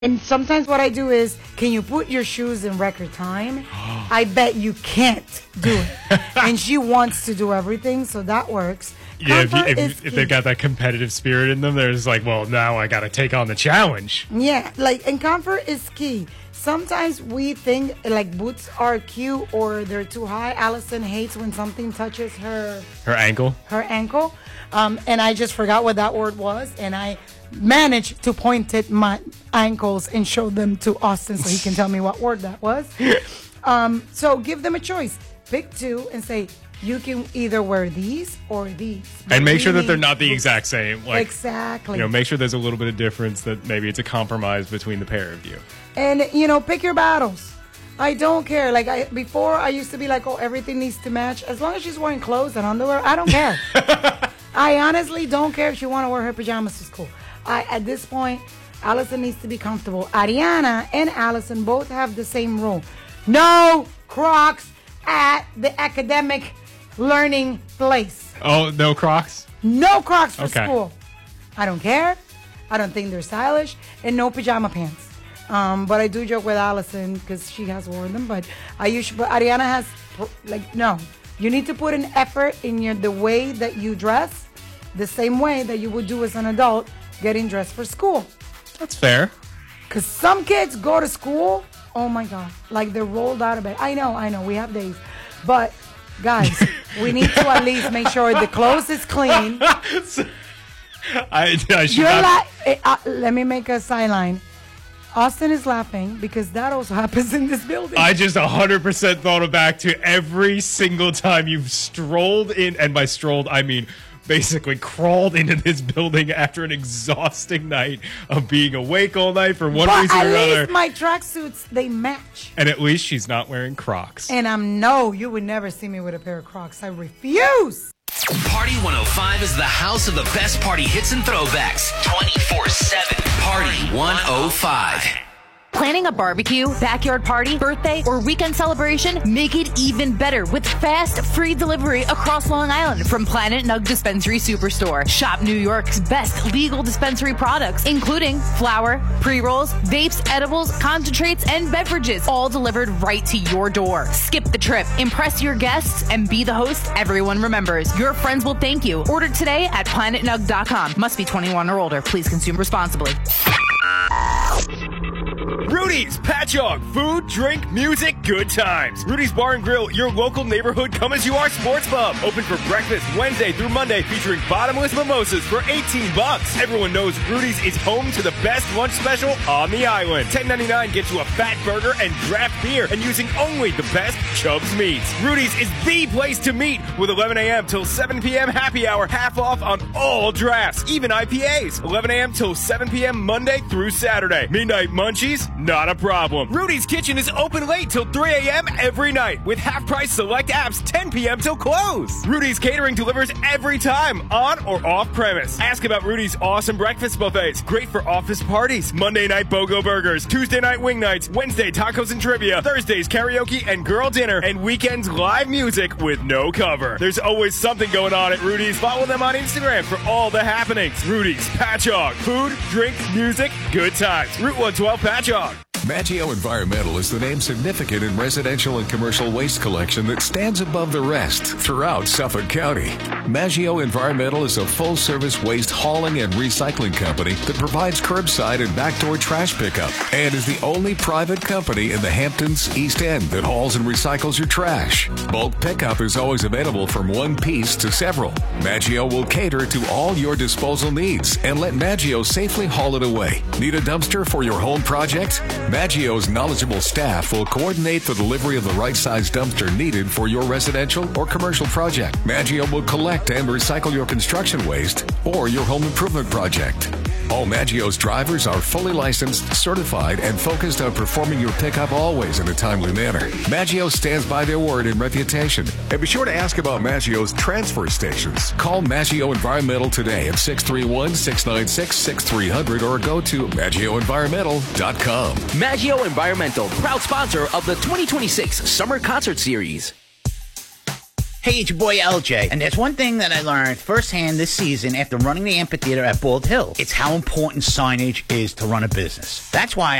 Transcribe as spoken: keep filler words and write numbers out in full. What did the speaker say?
And sometimes what I do is, can you put your shoes in record time? I bet you can't do it. And she wants to do everything, so that works. Yeah, if, you, if, if they've got that competitive spirit in them, there's like, well, now I got to take on the challenge. Yeah, like, and comfort is key. Sometimes we think like boots are cute or they're too high. Allison hates when something touches her her ankle. Her ankle, um, and I just forgot what that word was, and I managed to point at my ankles and show them to Austin so he can tell me what word that was. Um, so give them a choice. Pick two and say, you can either wear these or these. And make sure that they're not the exact same. Like, exactly. You know, make sure there's a little bit of difference, that maybe it's a compromise between the pair of you. And, you know, pick your battles. I don't care. Like, I before, I used to be like, oh, everything needs to match. As long as she's wearing clothes and underwear, I don't care. I honestly don't care if she want to wear her pajamas to school. I, at this point, Allison needs to be comfortable. Ariana and Allison both have the same rule. No Crocs at the academic learning place. Oh, no Crocs? No Crocs for okay. school. I don't care. I don't think they're stylish. And no pajama pants. Um, but I do joke with Allison because she has worn them. But I usually, but Ariana has, like, no. You need to put an effort in your the way that you dress, the same way that you would do as an adult getting dressed for school. That's fair. Because some kids go to school, oh my God, like they're rolled out of bed. I know, I know, we have days. But, guys, we need to at least make sure the clothes is clean. I, I should You're not... la- uh, let me make a sideline. Austin is laughing because that also happens in this building. I just one hundred percent thought it back to every single time you've strolled in, and by strolled, I mean basically crawled into this building after an exhausting night of being awake all night for one but reason or another. At another. least my tracksuits, they match. And at least she's not wearing Crocs. And I'm no, you would never see me with a pair of Crocs. I refuse. Party one oh five is the house of the best party hits and throwbacks. twenty-four seven. Party one oh five. Planning a barbecue, backyard party, birthday, or weekend celebration? Make it even better with fast, free delivery across Long Island from Planet Nug Dispensary Superstore. Shop New York's best legal dispensary products, including flour, pre-rolls, vapes, edibles, concentrates, and beverages, all delivered right to your door. Skip the trip, impress your guests, and be the host everyone remembers. Your friends will thank you. Order today at planet nug dot com. Must be twenty-one or older. Please consume responsibly. Rudy's Patchogue. Food, drink, music, good times. Rudy's Bar and Grill, your local neighborhood come-as-you-are sports pub. Open for breakfast Wednesday through Monday, featuring bottomless mimosas for eighteen bucks. Everyone knows Rudy's is home to the best lunch special on the island. ten ninety-nine gets you a fat burger and draft beer, and using only the best Chubb's meats. Rudy's is the place to meet with eleven a.m. till seven p.m. happy hour, half off on all drafts, even I P As. eleven a.m. till seven p.m. Monday through Saturday. Midnight munchies? Not a problem. Rudy's Kitchen is open late till three a.m. every night with half-price select apps ten p.m. till close. Rudy's Catering delivers every time, on or off premise. Ask about Rudy's awesome breakfast buffets. Great for office parties. Monday night BOGO burgers. Tuesday night wing nights. Wednesday tacos and trivia. Thursdays karaoke and girl dinner. And weekends live music with no cover. There's always something going on at Rudy's. Follow them on Instagram for all the happenings. Rudy's Patchogue. Food, drink, music, good times. Route one twelve Patchogue. Maggio Environmental is the name significant in residential and commercial waste collection that stands above the rest throughout Suffolk County. Maggio Environmental is a full-service waste hauling and recycling company that provides curbside and backdoor trash pickup and is the only private company in the Hamptons East End that hauls and recycles your trash. Bulk pickup is always available from one piece to several. Maggio will cater to all your disposal needs and let Maggio safely haul it away. Need a dumpster for your home project? Maggio's knowledgeable staff will coordinate the delivery of the right size dumpster needed for your residential or commercial project. Maggio will collect and recycle your construction waste or your home improvement project. All Maggio's drivers are fully licensed, certified, and focused on performing your pickup always in a timely manner. Maggio stands by their word and reputation. And be sure to ask about Maggio's transfer stations. Call Maggio Environmental today at six three one, six nine six, six three zero zero or go to maggio environmental dot com. Maggio Environmental, proud sponsor of the twenty twenty-six Summer Concert Series. Hey, it's your boy L J, and there's one thing that I learned firsthand this season after running the amphitheater at Bald Hill. It's how important signage is to run a business. That's why